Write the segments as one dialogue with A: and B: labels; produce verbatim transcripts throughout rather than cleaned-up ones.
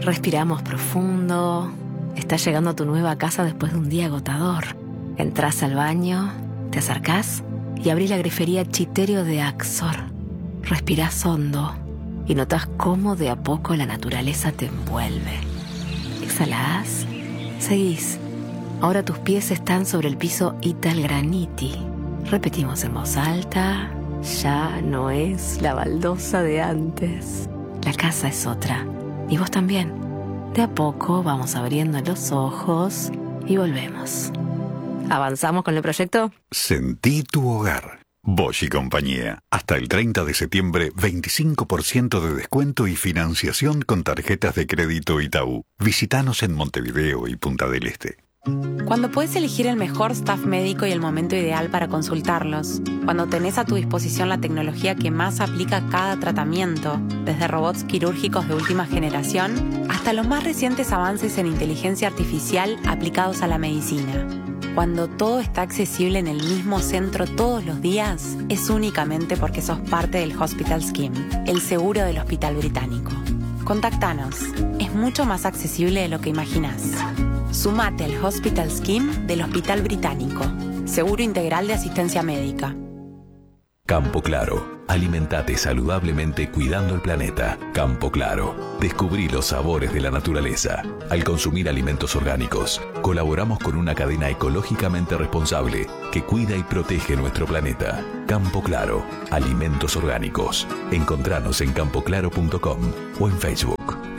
A: Respiramos profundo. Estás llegando a tu nueva casa después de un día agotador. Entrás al baño, te acercás y abrís la grifería Chiterio de Axor. Respirás hondo y notás cómo de a poco la naturaleza te envuelve. Exhalás, seguís. Ahora tus pies están sobre el piso Italgraniti. Repetimos en voz alta. Ya no es la baldosa de antes. La casa es otra. Y vos también. De a poco vamos abriendo los ojos y volvemos. ¿Avanzamos con el proyecto?
B: Sentí tu hogar. Bosch y compañía. Hasta el treinta de septiembre, veinticinco por ciento de descuento y financiación con tarjetas de crédito Itaú. Visítanos en Montevideo y Punta del Este.
C: Cuando puedes elegir el mejor staff médico y el momento ideal para consultarlos. Cuando tenés a tu disposición la tecnología que más aplica a cada tratamiento, desde robots quirúrgicos de última generación hasta los más recientes avances en inteligencia artificial aplicados a la medicina. Cuando todo está accesible en el mismo centro todos los días, es únicamente porque sos parte del Hospital Scheme, el seguro del Hospital Británico. Contactanos. Es mucho más accesible de lo que imaginás. Sumate al Hospital Scheme del Hospital Británico. Seguro integral de asistencia médica.
D: Campo Claro. Alimentate saludablemente cuidando el planeta. Campo Claro. Descubrí los sabores de la naturaleza. Al consumir alimentos orgánicos, colaboramos con una cadena ecológicamente responsable que cuida y protege nuestro planeta. Campo Claro. Alimentos orgánicos. Encontranos en campo claro punto com o en Facebook.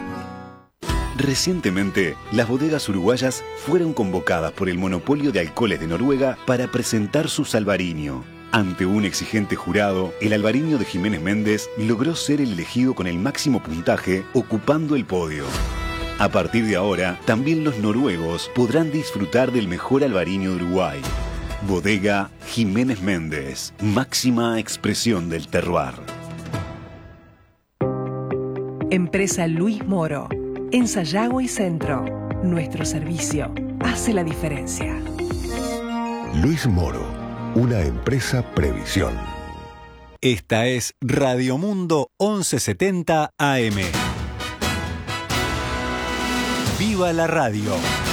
E: Recientemente, las bodegas uruguayas fueron convocadas por el Monopolio de Alcoholes de Noruega para presentar su Salvarinho. Ante un exigente jurado, el albariño de Jiménez Méndez logró ser el elegido con el máximo puntaje, ocupando el podio. A partir de ahora, también los noruegos podrán disfrutar del mejor albariño de Uruguay. Bodega Jiménez Méndez, máxima expresión del terroir.
F: Empresa Luis Moro. En Sayago y Centro, nuestro servicio hace la diferencia.
G: Luis Moro, una empresa Previsión.
H: Esta es Radio Mundo once setenta A M. ¡Viva la radio!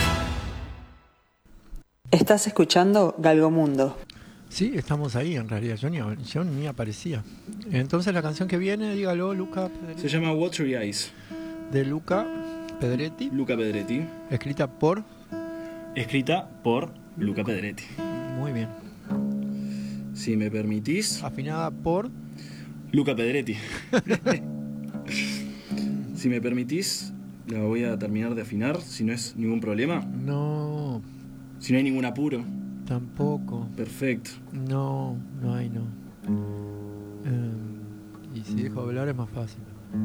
I: Estás escuchando Galgomundo.
J: Sí, estamos ahí en realidad. Yo ni, yo ni aparecía. Entonces la canción que viene, dígalo, Luca Pedretti.
K: Se llama Watery Eyes.
J: De Luca Pedretti.
K: Luca Pedretti.
J: Escrita por.
K: Escrita por Luca Pedretti.
J: Muy bien.
K: Si me permitís.
J: Afinada por.
K: Luca Pedretti. Si me permitís, la voy a terminar de afinar, si no es ningún problema.
J: No.
K: Si no hay ningún apuro.
J: Tampoco.
K: Perfecto.
J: No, no hay, no. Eh, y si dejo hablar es más fácil.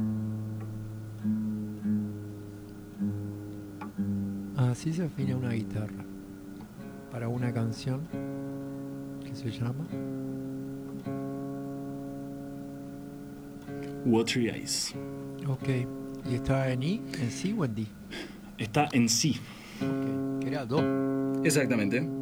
J: Así se afina una guitarra para una canción que se llama
K: Watery Eyes.
J: Ok. ¿Y está en I, en Si o en Di?
K: Está en Si.
J: Ok. Que era Do.
K: Exactamente.